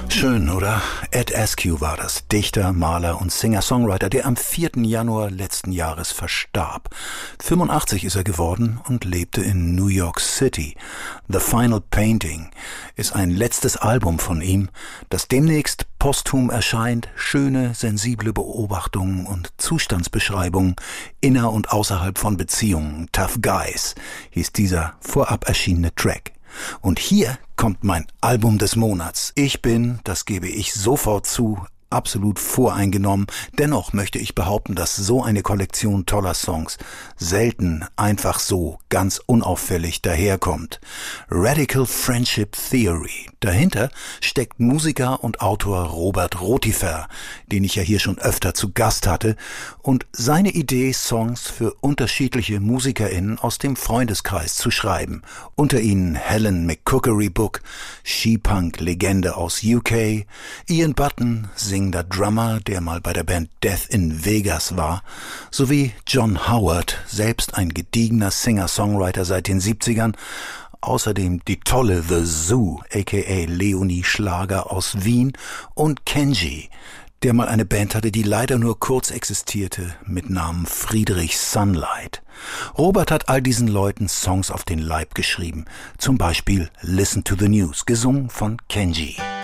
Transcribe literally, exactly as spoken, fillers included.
Schön, oder? Ed Askew war das, Dichter, Maler und Singer-Songwriter, der am vierten Januar letzten Jahres verstarb. fünfundachtzig ist er geworden und lebte in New York City. The Final Painting ist ein letztes Album von ihm, das demnächst posthum erscheint. Schöne, sensible Beobachtungen und Zustandsbeschreibungen inner und außerhalb von Beziehungen. Tough Guys hieß dieser vorab erschienene Track. Und hier kommt mein Album des Monats. Ich bin, das gebe ich sofort zu, absolut voreingenommen. Dennoch möchte ich behaupten, dass so eine Kollektion toller Songs selten einfach so ganz unauffällig daherkommt. Radical Friendship Theory. Dahinter steckt Musiker und Autor Robert Rotifer, den ich ja hier schon öfter zu Gast hatte, und seine Idee, Songs für unterschiedliche MusikerInnen aus dem Freundeskreis zu schreiben. Unter ihnen Helen McCookery-Book, She-Punk-Legende aus U K, Ian Button, singender Drummer, der mal bei der Band Death in Vegas war, sowie John Howard, selbst ein gediegener Singer-Songwriter seit den siebzigern, außerdem die tolle The Zoo, aka Leonie Schlager aus Wien, und Kenji, der mal eine Band hatte, die leider nur kurz existierte, mit Namen Friedrich Sunlight. Robert hat all diesen Leuten Songs auf den Leib geschrieben, zum Beispiel Listen to the News, gesungen von Kenji.